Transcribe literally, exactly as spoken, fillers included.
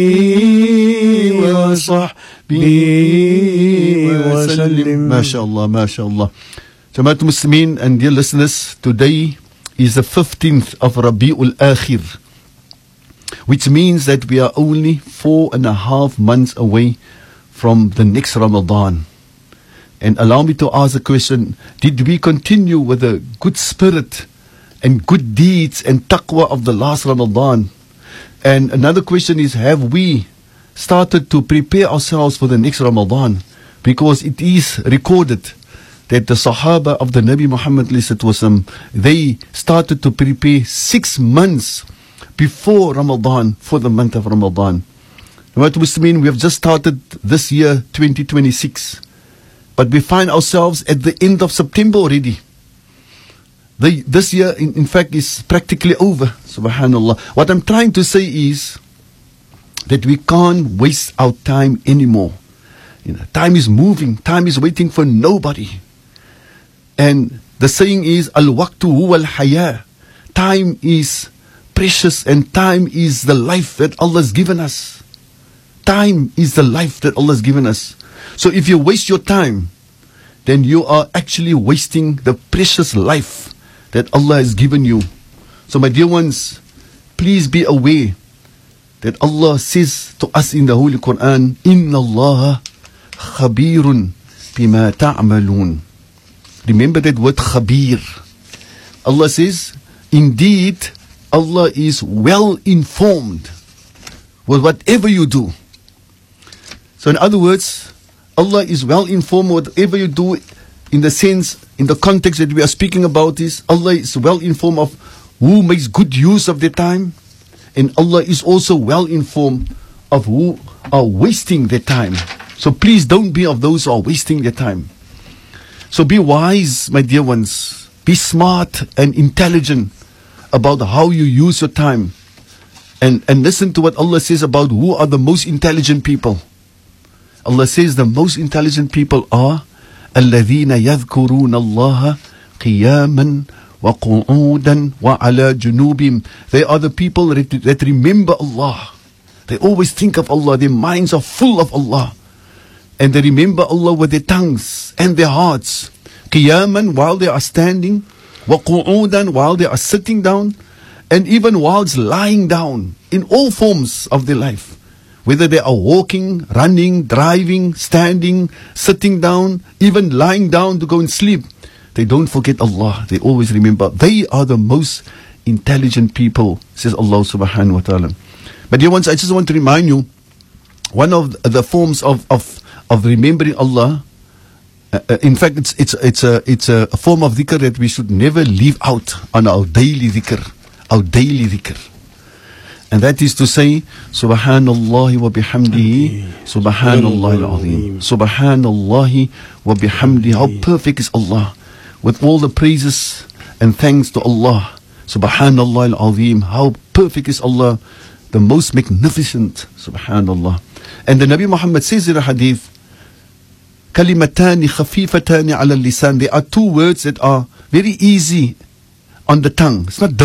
وصحبه وسلم. MashaAllah, MashaAllah. Jamaat Muslimin and dear listeners, today is the fifteenth of Rabi'ul Akhir, which means that we are only four and a half months away from the next Ramadan. And allow me to ask the question, did we continue with the good spirit and good deeds and taqwa of the last Ramadan? And another question is, have we started to prepare ourselves for the next Ramadan? Because it is recorded that the Sahaba of the Nabi Muhammad, they started to prepare six months before Ramadan for the month of Ramadan. What does this mean? We have just started this year, twenty twenty-six. But we find ourselves at the end of September already. The, this year, in, in fact, is practically over. Subhanallah. What I'm trying to say is that we can't waste our time anymore. You know, time is moving. Time is waiting for nobody. And the saying is, Al-waqtu huwa al-haya. Time is precious and time is the life that Allah has given us. Time is the life that Allah has given us. So if you waste your time, then you are actually wasting the precious life that Allah has given you. So my dear ones, please be aware that Allah says to us in the Holy Quran, Inna Allah khabirun bima ta'malun. Remember that word khabir. Allah says, indeed, Allah is well informed with whatever you do. So in other words, Allah is well informed whatever you do, in the sense, in the context that we are speaking about is, Allah is well informed of who makes good use of their time, and Allah is also well informed of who are wasting their time. So please don't be of those who are wasting their time. So be wise, my dear ones. Be smart and intelligent about how you use your time. And, and listen to what Allah says about who are the most intelligent people. Allah says the most intelligent people are الَّذِينَ يَذْكُرُونَ اللَّهَ قِيَامًا وَقُعُودًا وَعَلَى جُنُوبِهِمْ. They are the people that, that remember Allah. They always think of Allah. Their minds are full of Allah. And they remember Allah with their tongues and their hearts. Qiyaman, while they are standing. Wa qu'udan, while they are sitting down. And even whilst lying down. In all forms of their life. Whether they are walking, running, driving, standing, sitting down, even lying down to go and sleep. They don't forget Allah. They always remember. They are the most intelligent people, says Allah subhanahu wa ta'ala. But dear ones, I just want to remind you, one of the forms of, of of remembering Allah, uh, uh, in fact, it's it's it's a it's a form of dhikr that we should never leave out on our daily dhikr, our daily dhikr, and that is to say, Subhanallah wa bihamdihi, Subhanallah al-Azim, Subhanallah wa bihamdihi. How perfect is Allah, with all the praises and thanks to Allah. Subhanallah al-Azim. How perfect is Allah, the most magnificent. Subhanallah. And the Nabi Muhammad says in a hadith, Kalimatani khafifatani ala lisan. There are two words that are very easy on the tongue. It's not